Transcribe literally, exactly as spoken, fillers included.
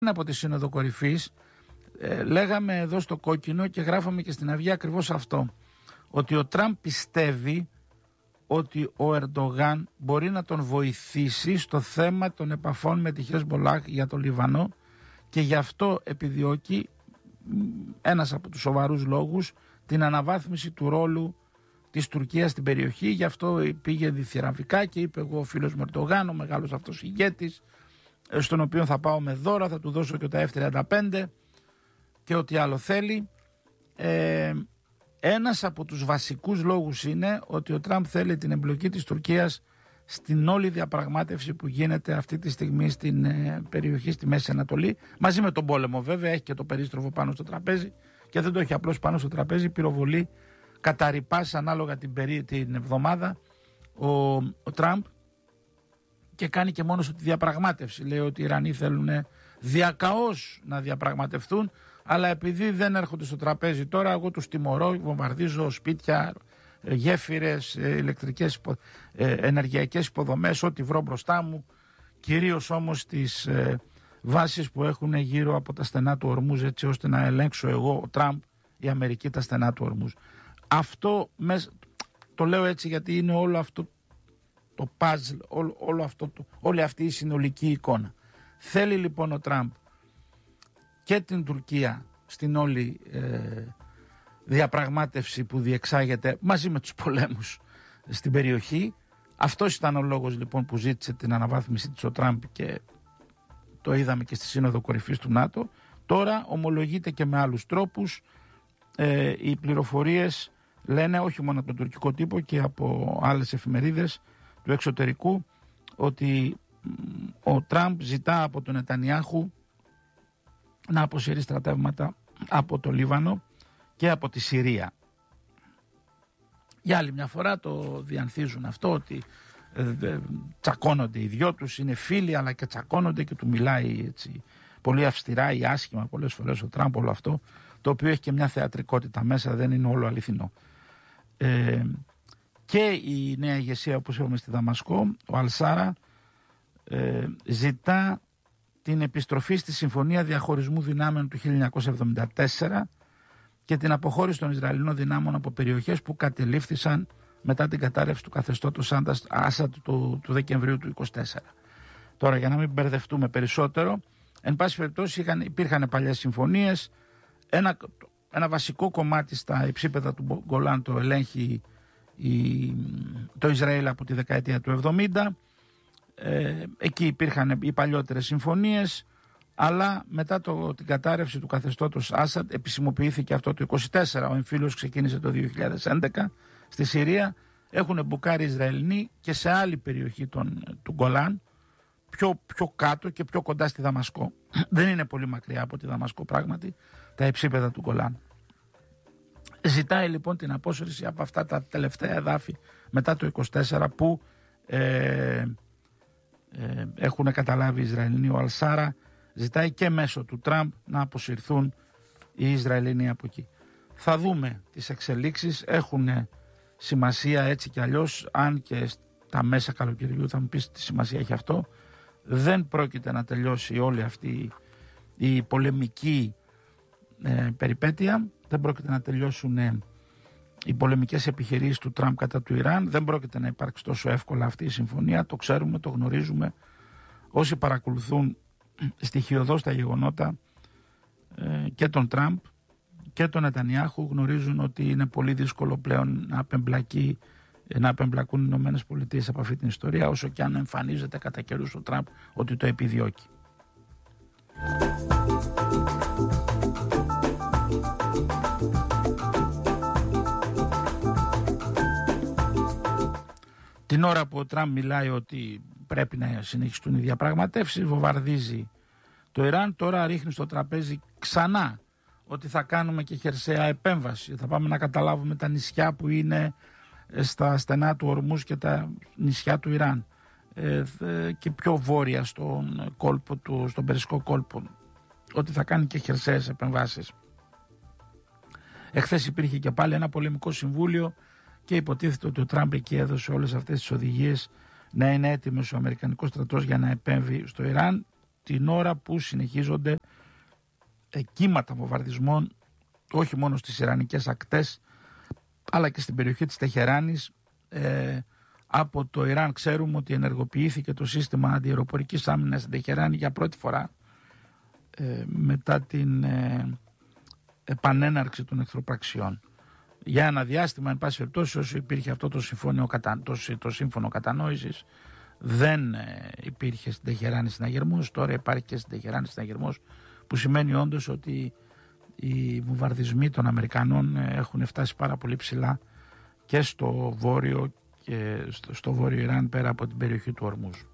από τη Σύνοδο Κορυφής ε, λέγαμε εδώ στο Κόκκινο και γράφαμε και στην Αυγή ακριβώς αυτό, ότι ο Τραμπ πιστεύει ότι ο Ερντογάν μπορεί να τον βοηθήσει στο θέμα των επαφών με τη Χεσμολάχ για το Λίβανο και γι' αυτό επιδιώκει ένας από τους σοβαρούς λόγους την αναβάθμιση του ρόλου της Τουρκίας στην περιοχή. Γι' αυτό πήγε διθυραμβικά και είπε: εγώ ο φίλος μου Ερντογάν, ο μεγάλος αυτός ηγέτης, στον οποίο θα πάω με δώρα, θα του δώσω και τα εφ τριάντα πέντε και ό,τι άλλο θέλει. Ε, ένας από τους βασικούς λόγους είναι ότι ο Τραμπ θέλει την εμπλοκή της Τουρκίας στην όλη διαπραγμάτευση που γίνεται αυτή τη στιγμή στην ε, περιοχή, στη Μέση Ανατολή, μαζί με τον πόλεμο βέβαια. Έχει και το περίστροφο πάνω στο τραπέζι και δεν το έχει απλώς πάνω στο τραπέζι, πυροβολεί κατά ρηπάς ανάλογα την, περί, την εβδομάδα ο, ο Τραμπ και κάνει και μόνος του τη διαπραγμάτευση. Λέει ότι οι Ιρανοί θέλουν διακαώς να διαπραγματευτούν, αλλά επειδή δεν έρχονται στο τραπέζι τώρα, εγώ τους τιμωρώ, βομβαρδίζω σπίτια, γέφυρες, ηλεκτρικές, ενεργειακές υποδομές, ό,τι βρω μπροστά μου, κυρίως όμως τις ε, βάσεις που έχουν γύρω από τα στενά του Ορμούζ, έτσι ώστε να ελέγξω εγώ, ο Τραμπ, η Αμερική, τα στενά του Ορμούζ. Αυτό το λέω έτσι γιατί είναι όλο αυτό το puzzle, όλο, όλο αυτό το, όλη αυτή η συνολική εικόνα. Θέλει λοιπόν ο Τραμπ και την Τουρκία στην όλη ε, διαπραγμάτευση που διεξάγεται μαζί με τους πολέμους στην περιοχή. Αυτός ήταν ο λόγος λοιπόν που ζήτησε την αναβάθμιση της ο Τραμπ και το είδαμε και στη Σύνοδο Κορυφής του ΝΑΤΟ. Τώρα ομολογείται και με άλλους τρόπους. Ε, οι πληροφορίες λένε όχι μόνο από τον τουρκικό τύπο και από άλλες εφημερίδες του εξωτερικού ότι ο Τραμπ ζητά από τον Νετανιάχου να αποσύρει στρατεύματα από το Λίβανο και από τη Συρία. Για άλλη μια φορά το διανθίζουν αυτό, ότι ε, ε, τσακώνονται οι δυο τους, είναι φίλοι αλλά και τσακώνονται και του μιλάει έτσι πολύ αυστηρά ή άσχημα πολλές φορές ο Τραμπ, όλο αυτό, το οποίο έχει και μια θεατρικότητα μέσα, δεν είναι όλο αληθινό. Ε, και η νέα ηγεσία, όπως είπαμε στη Δαμασκό, ο Αλσάρα, ε, ζητά την επιστροφή στη Συμφωνία Διαχωρισμού Δυνάμεων του χίλια εννιακόσια εβδομήντα τέσσερα και την αποχώρηση των Ισραηλινών δυνάμεων από περιοχές που κατελήφθησαν μετά την κατάρρευση του καθεστώτος Άσαντ του, του Δεκεμβρίου του είκοσι τέσσερα. Τώρα, για να μην μπερδευτούμε περισσότερο, εν πάση περιπτώσει είχαν, υπήρχαν παλιές συμφωνίες. Ένα, ένα βασικό κομμάτι στα υψίπεδα του Γκολάν το ελέγχει η, το Ισραήλ από τη δεκαετία του εβδομήντα. Ε, εκεί υπήρχαν οι παλιότερες συμφωνίες, αλλά μετά το, την κατάρρευση του καθεστώτος Άσαντ επισημοποιήθηκε αυτό το είκοσι τέσσερα. Ο εμφύλιος ξεκίνησε το δύο χιλιάδες έντεκα στη Συρία. Έχουν μπουκάρει Ισραηλινοί και σε άλλη περιοχή των, του Γκολάν, πιο, πιο κάτω και πιο κοντά στη Δαμασκό. Δεν είναι πολύ μακριά από τη Δαμασκό πράγματι τα υψίπεδα του Γκολάν. Ζητάει λοιπόν την απόσυρση από αυτά τα τελευταία εδάφη μετά το είκοσι τέσσερα που ε, ε, έχουν καταλάβει οι Ισραηλινοί. Ο Αλσάρα ζητάει και μέσω του Τραμπ να αποσυρθούν οι Ισραηλινοί από εκεί. Θα δούμε τις εξελίξεις, έχουν σημασία έτσι κι αλλιώς, αν και στα μέσα καλοκαιριού θα μου πεις τι σημασία έχει αυτό. Δεν πρόκειται να τελειώσει όλη αυτή η πολεμική ε, περιπέτεια, δεν πρόκειται να τελειώσουν ε, οι πολεμικές επιχειρήσεις του Τραμπ κατά του Ιράν, δεν πρόκειται να υπάρξει τόσο εύκολα αυτή η συμφωνία, το ξέρουμε, το γνωρίζουμε. Όσοι παρακολουθούν στοιχειωδώς τα γεγονότα ε, και τον Τραμπ και τον Νετανιάχου γνωρίζουν ότι είναι πολύ δύσκολο πλέον να απεμπλακεί να απεμπλακούν οι Ηνωμένες Πολιτείες από αυτή την ιστορία, όσο και αν εμφανίζεται κατά καιρούς ο Τραμπ ότι το επιδιώκει. Την ώρα που ο Τραμπ μιλάει ότι πρέπει να συνεχιστούν οι διαπραγματεύσεις, βομβαρδίζει το Ιράν, τώρα ρίχνει στο τραπέζι ξανά ότι θα κάνουμε και χερσαία επέμβαση. Θα πάμε να καταλάβουμε τα νησιά που είναι στα στενά του Ορμούζ και τα νησιά του Ιράν ε, και πιο βόρεια στον κόλπο του, στον Περσικό κόλπο, ότι θα κάνει και χερσαίες επεμβάσεις. Εχθές υπήρχε και πάλι ένα πολεμικό συμβούλιο και υποτίθεται ότι ο Τραμπ εκεί έδωσε όλες αυτές τις οδηγίες να είναι έτοιμος ο Αμερικανικός στρατός για να επέμβει στο Ιράν. την ώρα που συνεχίζονται κύματα βομβαρδισμών όχι μόνο στις ιρανικές ακτές αλλά και στην περιοχή της Τεχεράνης. Ε, από το Ιράν ξέρουμε ότι ενεργοποιήθηκε το σύστημα αντιαεροπορικής άμυνας στην Τεχεράνη για πρώτη φορά ε, μετά την ε, επανέναρξη των εχθροπραξιών. Για ένα διάστημα, εν πάση περιπτώσει, όσο υπήρχε αυτό το, συμφώνιο, το, το σύμφωνο κατανόησης, δεν ε, υπήρχε στην Τεχεράνη συναγερμός. Τώρα υπάρχει και στην Τεχεράνη συναγερμός, που σημαίνει όντως ότι οι βομβαρδισμοί των Αμερικανών έχουν φτάσει πάρα πολύ ψηλά και στο βόρειο και στο, στο βόρειο Ιράν, πέρα από την περιοχή του Ορμούζ.